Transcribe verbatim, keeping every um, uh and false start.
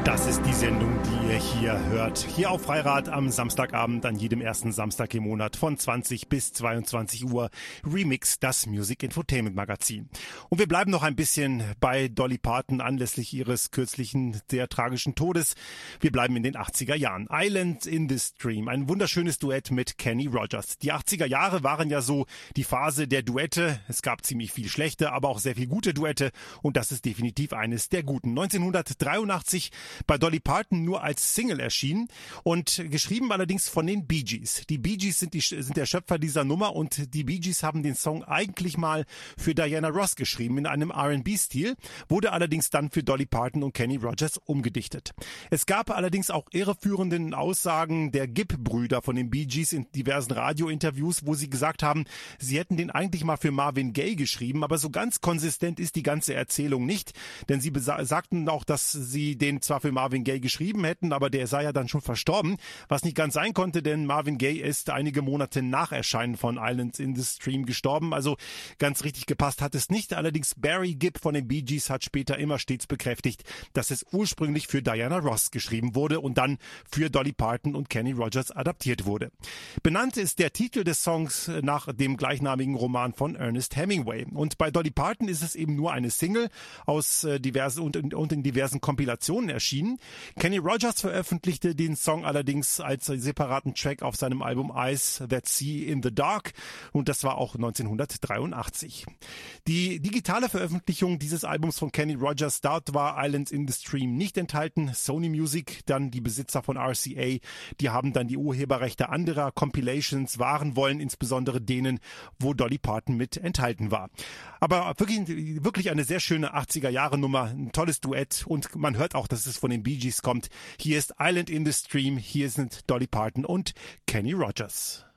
Das ist die Sendung, die ihr hier hört. Hier auf Freirad am Samstagabend, an jedem ersten Samstag im Monat von zwanzig bis zweiundzwanzig Uhr. Remix, das Music Infotainment Magazin. Und wir bleiben noch ein bisschen bei Dolly Parton anlässlich ihres kürzlichen, sehr tragischen Todes. Wir bleiben in den achtziger Jahren. Island in the Stream, ein wunderschönes Duett mit Kenny Rogers. Die achtziger Jahre waren ja so die Phase der Duette. Es gab ziemlich viel schlechte, aber auch sehr viel gute Duette. Und das ist definitiv eines der guten. neunzehnhundertdreiundachtzig bei Dolly Parton nur als Single erschienen und geschrieben allerdings von den Bee Gees. Die Bee Gees sind, die, sind der Schöpfer dieser Nummer und die Bee Gees haben den Song eigentlich mal für Diana Ross geschrieben in einem R and B-Stil, wurde allerdings dann für Dolly Parton und Kenny Rogers umgedichtet. Es gab allerdings auch irreführende Aussagen der Gibb-Brüder von den Bee Gees in diversen Radiointerviews, wo sie gesagt haben, sie hätten den eigentlich mal für Marvin Gaye geschrieben, aber so ganz konsistent ist die ganze Erzählung nicht, denn sie sagten auch, dass sie den zwar für Marvin Gaye geschrieben hätten, aber der sei ja dann schon verstorben, was nicht ganz sein konnte, denn Marvin Gaye ist einige Monate nach Erscheinen von Islands in the Stream gestorben, also ganz richtig gepasst hat es nicht. Allerdings Barry Gibb von den Bee Gees hat später immer stets bekräftigt, dass es ursprünglich für Diana Ross geschrieben wurde und dann für Dolly Parton und Kenny Rogers adaptiert wurde. Benannt ist der Titel des Songs nach dem gleichnamigen Roman von Ernest Hemingway. Und bei Dolly Parton ist es eben nur eine Single aus äh, diversen und, und in diversen Kompilationen erschienen. Kenny Rogers veröffentlichte den Song allerdings als separaten Track auf seinem Album Eyes That See in the Dark und das war auch neunzehnhundertdreiundachtzig. Die digitale Veröffentlichung dieses Albums von Kenny Rogers, dort war Islands in the Stream nicht enthalten. Sony Music, dann die Besitzer von R C A, die haben dann die Urheberrechte anderer Compilations wahren wollen, insbesondere denen, wo Dolly Parton mit enthalten war. Aber wirklich, wirklich eine sehr schöne achtziger Jahre Nummer, ein tolles Duett und man hört auch, dass es von den Bee Gees kommt. Hier ist Island in the Stream, hier sind Dolly Parton und Kenny Rogers.